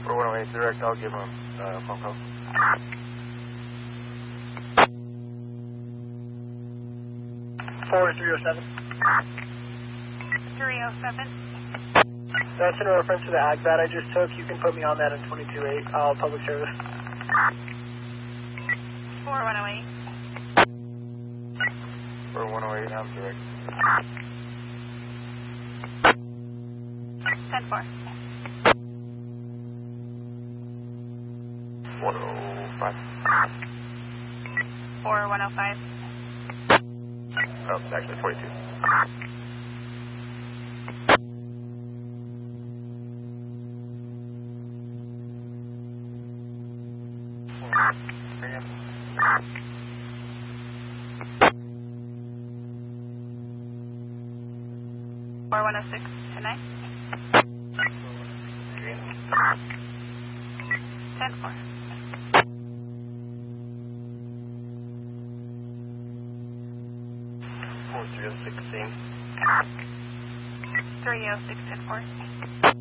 4108 direct, I'll give him a phone call. Forward 307. 307. That's in reference to the AGBAT I just took. You can put me on that in 22.8. I'll public service. 4108. 4108, I'm direct. 10-4. 105. 4105. Oh, actually 42. Bring him. 4106 tonight. 10-4. 4306, same. 306 10-4.